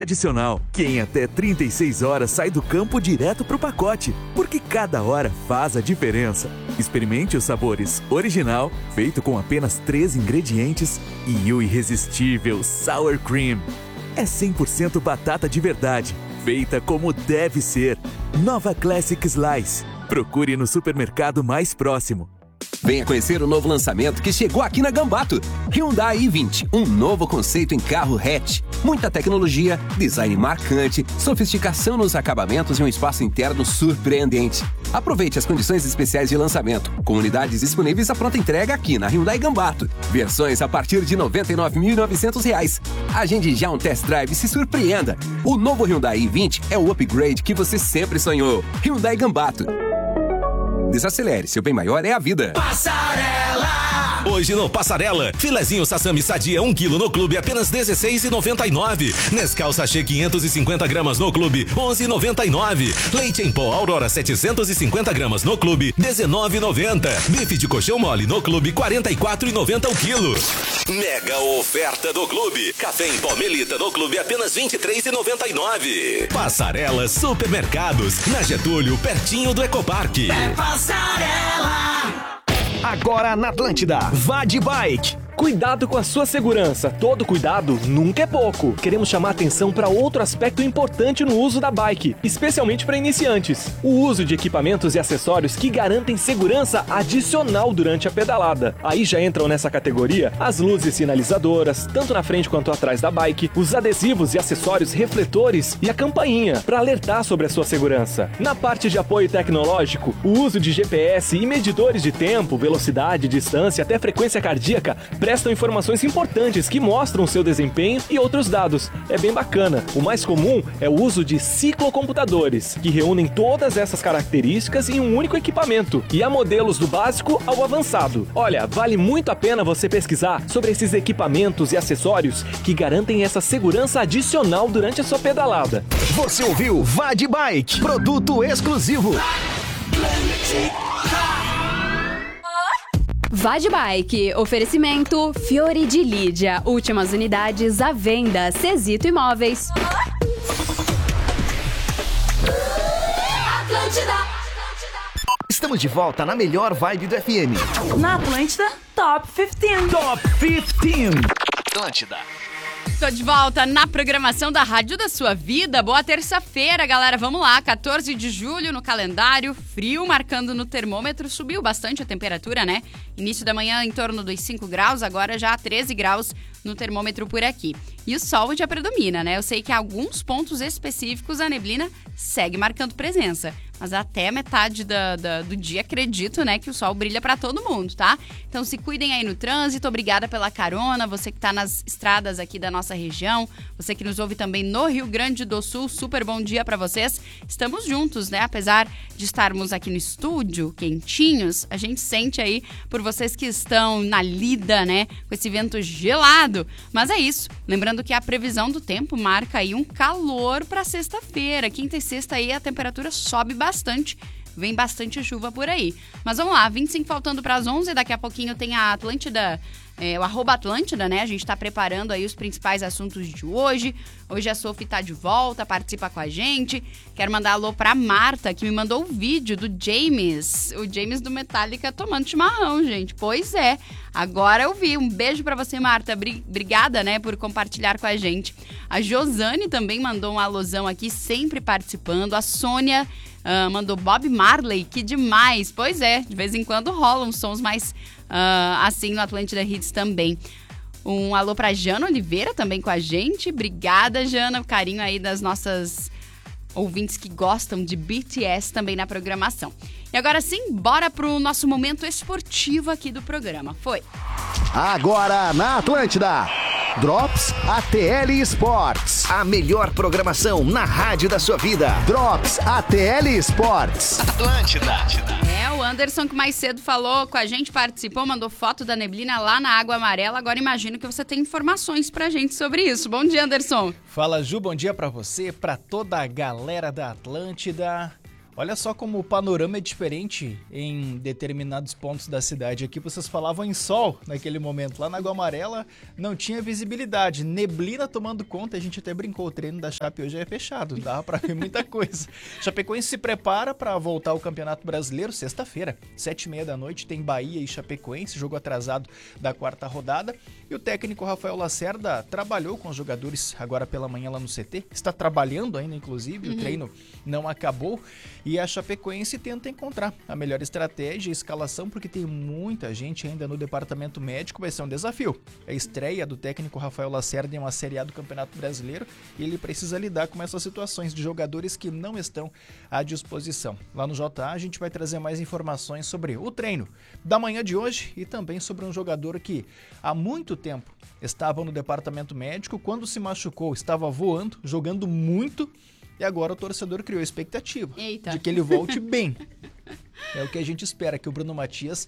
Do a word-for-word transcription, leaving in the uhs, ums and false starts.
tradicional, que em até trinta e seis horas sai do campo direto pro pacote, porque cada hora faz a diferença. Experimente os sabores original, feito com apenas três ingredientes, e o irresistível Sour Cream. É cem por cento batata de verdade, feita como deve ser. Nova Classic Slice. Procure no supermercado mais próximo. Venha conhecer o novo lançamento que chegou aqui na Gambato. Hyundai i vinte, um novo conceito em carro hatch. Muita tecnologia, design marcante, sofisticação nos acabamentos e um espaço interno surpreendente. Aproveite as condições especiais de lançamento, com unidades disponíveis à pronta entrega aqui na Hyundai Gambato. Versões a partir de noventa e nove mil e novecentos reais. Agende já um test drive e se surpreenda. O novo Hyundai i vinte é o upgrade que você sempre sonhou. Hyundai Gambato. Desacelere, seu bem maior é a vida. Passarela! Hoje no Passarela, filezinho Sassami Sadia um quilo no clube apenas dezesseis reais e noventa e nove centavos. Nescau Sachê quinhentos e cinquenta gramas no clube onze reais e noventa e nove centavos. Leite em pó Aurora setecentos e cinquenta gramas no clube dezenove reais e noventa centavos. Bife de colchão mole no clube quarenta e quatro reais e noventa centavos o quilo. Mega oferta do clube. Café em pó Melita no clube apenas vinte e três reais e noventa e nove centavos. Passarela Supermercados, na Getúlio, pertinho do Ecoparque. É Passarela! Agora na Atlântida, vá de bike. Cuidado com a sua segurança. Todo cuidado nunca é pouco. Queremos chamar atenção para outro aspecto importante no uso da bike, especialmente para iniciantes. O uso de equipamentos e acessórios que garantem segurança adicional durante a pedalada. Aí já entram nessa categoria as luzes sinalizadoras, tanto na frente quanto atrás da bike, os adesivos e acessórios refletores e a campainha, para alertar sobre a sua segurança. Na parte de apoio tecnológico, o uso de G P S e medidores de tempo, velocidade, distância até frequência cardíaca prestam informações importantes que mostram o seu desempenho e outros dados. É bem bacana. O mais comum é o uso de ciclocomputadores, que reúnem todas essas características em um único equipamento, e há modelos do básico ao avançado. Olha, vale muito a pena você pesquisar sobre esses equipamentos e acessórios que garantem essa segurança adicional durante a sua pedalada. Você ouviu Vá de Bike, produto exclusivo. Vá de Bike, oferecimento Fiore de Lídia, últimas unidades à venda, Cezito Imóveis. Atlântida. Estamos de volta na melhor vibe do F M. Na Atlântida, Top quinze. Top quinze. Atlântida. Tô de volta na programação da Rádio da Sua Vida. Boa terça-feira, galera. Vamos lá, quatorze de julho no calendário. Frio marcando no termômetro. Subiu bastante a temperatura, né? Início da manhã em torno dos cinco graus, agora já treze graus no termômetro por aqui. E o sol já predomina, né? Eu sei que em alguns pontos específicos a neblina segue marcando presença. Mas até metade da, da, do dia, acredito, né, que o sol brilha pra todo mundo, tá? Então se cuidem aí no trânsito, obrigada pela carona, você que tá nas estradas aqui da nossa região, você que nos ouve também no Rio Grande do Sul, super bom dia pra vocês. Estamos juntos, né? Apesar de estarmos aqui no estúdio, quentinhos, a gente sente aí por vocês que estão na lida, né, com esse vento gelado. Mas é isso, lembrando que a previsão do tempo marca aí um calor pra sexta-feira, quinta e sexta aí a temperatura sobe bastante. Bastante, vem bastante chuva por aí. Mas vamos lá, vinte e cinco faltando para as onze, daqui a pouquinho tem a Atlântida, é, o arroba Atlântida, né? A gente tá preparando aí os principais assuntos de hoje. Hoje a Sophie tá de volta, participa com a gente. Quero mandar alô pra Marta, que me mandou o vídeo do James, o James do Metallica tomando chimarrão, gente. Pois é, agora eu vi. Um beijo pra você, Marta. Obrigada, né, por compartilhar com a gente. A Josane também mandou um alôzão aqui, sempre participando. A Sônia Uh, mandou Bob Marley, que demais. Pois é, de vez em quando rolam sons mais uh, assim no Atlântida Hits também. Um alô pra Jana Oliveira também com a gente. Obrigada, Jana, o carinho aí das nossas ouvintes que gostam de B T S também na programação. E agora sim, bora pro nosso momento esportivo aqui do programa. Foi. Agora na Atlântida, Drops A T L Sports. A melhor programação na rádio da sua vida. Drops A T L Sports. Atlântida. É, o Anderson que mais cedo falou com a gente, participou, mandou foto da neblina lá na água amarela. Agora imagino que você tem informações pra gente sobre isso. Bom dia, Anderson. Fala, Ju, bom dia pra você, pra toda a galera da Atlântida. Olha só como o panorama é diferente em determinados pontos da cidade. Aqui vocês falavam em sol naquele momento. Lá na Água Amarela não tinha visibilidade. Neblina tomando conta. A gente até brincou. O treino da Chape hoje é fechado. Dá pra ver muita coisa. Chapecoense se prepara para voltar ao Campeonato Brasileiro sexta-feira. Sete e meia da noite tem Bahia e Chapecoense. Jogo atrasado da quarta rodada. E o técnico Rafael Lacerda trabalhou com os jogadores agora pela manhã lá no C T. Está trabalhando ainda, inclusive. Uhum. O treino não acabou. E a Chapecoense tenta encontrar a melhor estratégia e escalação, porque tem muita gente ainda no departamento médico, vai ser um desafio. É a estreia do técnico Rafael Lacerda em uma Série A do Campeonato Brasileiro e ele precisa lidar com essas situações de jogadores que não estão à disposição. Lá no J A a gente vai trazer mais informações sobre o treino da manhã de hoje e também sobre um jogador que há muito tempo estava no departamento médico, quando se machucou estava voando, jogando muito. E agora o torcedor criou expectativa Eita. de que ele volte bem. É o que a gente espera, que o Bruno Matias